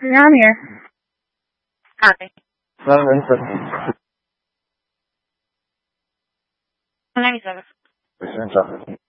Yeah, I'm here. Hi. No, no, 97. no.